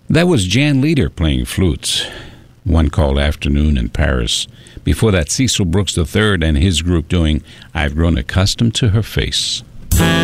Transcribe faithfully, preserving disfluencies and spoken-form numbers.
That was Jan Leader playing flutes, One Called Afternoon in Paris. Before that, Cecil Brooks the third and his group doing I've Grown Accustomed to Her Face.